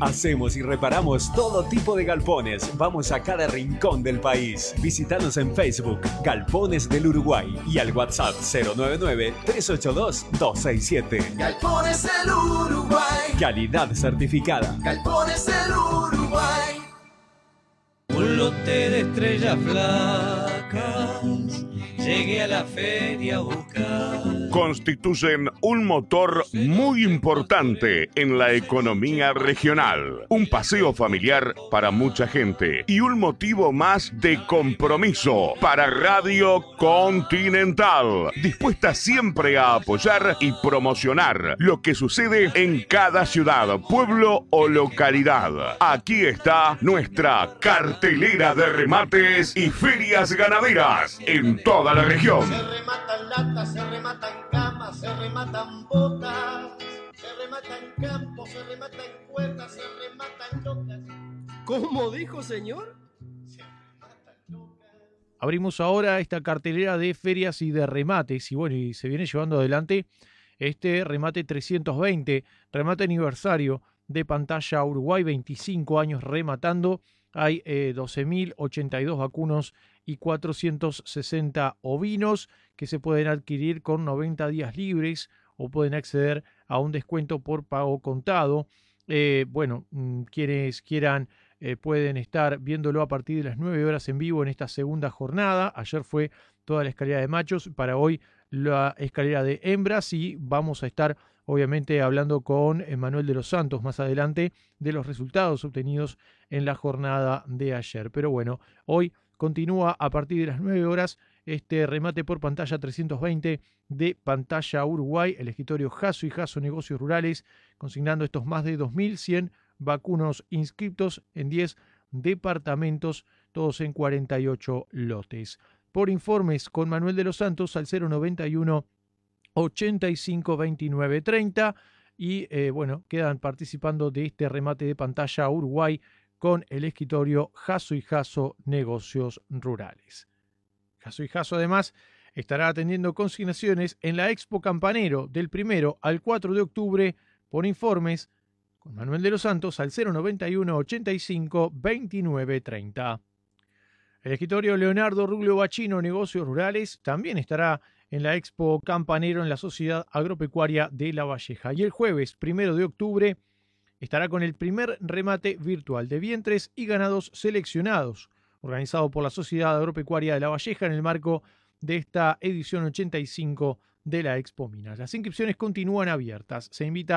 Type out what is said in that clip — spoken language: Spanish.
Hacemos y reparamos todo tipo de galpones. Vamos a cada rincón del país. Visítanos en Facebook, Galpones del Uruguay, y al WhatsApp 099-382-267. Galpones del Uruguay. Calidad certificada. Galpones del Uruguay. Un lote de estrellas flacas, llegué a la feria a buscar. Constituyen un motor muy importante en la economía regional. Un paseo familiar para mucha gente y un motivo más de compromiso para Radio Continental, dispuesta siempre a apoyar y promocionar lo que sucede en cada ciudad, pueblo o localidad. Aquí está nuestra cartelera de remates y ferias ganaderas en toda la región. Se rematan latas, se rematan camas, se rematan botas, se rematan campos, se rematan cuerdas, se rematan locas. ¿Cómo dijo, señor? Se rematan locas. Abrimos ahora esta cartelera de ferias y de remates y bueno, y se viene llevando adelante este remate 320, remate aniversario de Pantalla Uruguay, 25 años rematando. Hay 12.082 vacunos y 460 ovinos que se pueden adquirir con 90 días libres o pueden acceder a un descuento por pago contado. Quienes quieran pueden estar viéndolo a partir de las 9 horas en vivo en esta segunda jornada. Ayer fue toda la escalera de machos, para hoy la escalera de hembras, y vamos a estar obviamente hablando con Manuel de los Santos más adelante de los resultados obtenidos en la jornada de ayer. Pero bueno, hoy continúa a partir de las 9 horas este remate por pantalla 320 de Pantalla Uruguay, el escritorio Jasso y Jasso Negocios Rurales, consignando estos más de 2.100 vacunos inscriptos en 10 departamentos, todos en 48 lotes. Por informes con Manuel de los Santos al 091 85 29 30 y quedan participando de este remate de Pantalla Uruguay con el escritorio Jasso y Jasso Negocios Rurales. Jasso y Jasso además estará atendiendo consignaciones en la Expo Campanero del 1 al 4 de octubre. Por informes con Manuel de los Santos al 091 85 29 30. El escritorio Leonardo Ruglio Bachino Negocios Rurales también estará en la Expo Campanero en la Sociedad Agropecuaria de La Valleja. Y el jueves 1 de octubre estará con el primer remate virtual de vientres y ganados seleccionados, organizado por la Sociedad Agropecuaria de La Valleja en el marco de esta edición 85 de la Expo Minas. Las inscripciones continúan abiertas. Se invita